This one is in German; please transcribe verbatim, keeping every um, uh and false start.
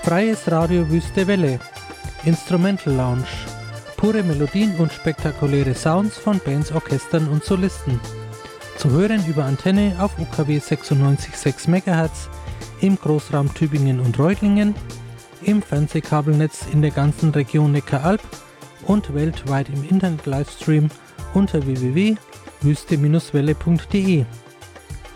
Freies Radio Wüste Welle, Instrumental Lounge, pure Melodien und spektakuläre Sounds von Bands, Orchestern und Solisten. Zu hören über Antenne auf U K W sechsundneunzig Komma sechs Megahertz, im Großraum Tübingen und Reutlingen, im Fernsehkabelnetz in der ganzen Region Neckaralb und weltweit im Internet-Livestream unter w w w punkt wüste Bindestrich welle punkt de.